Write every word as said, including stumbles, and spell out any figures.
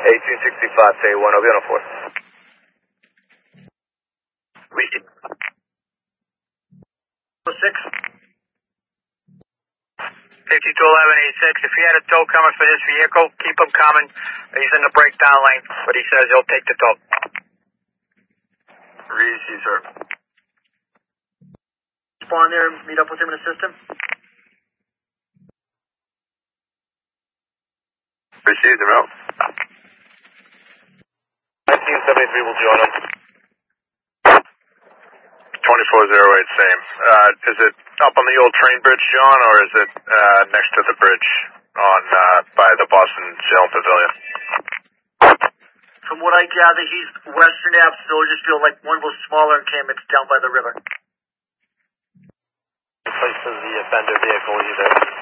eighteen sixty-five, say one, I'll be on a four. Receive. six. fifty-two eleven eighty-six, if he had a tow coming for this vehicle, keep him coming. He's in the breakdown lane, but he says he'll take the tow. Receive, sir. Spawn there and meet up with him in the system. Received, him out. nineteen seventy-three will join him. twenty-four oh eight, same. Uh, is it up on the old train bridge, John, or is it uh, next to the bridge on uh, by the Boston Sail Pavilion? From what I gather, he's Western Ave Soldiersfield, like one of those smaller encampments down by the river. Place of the offender vehicle either.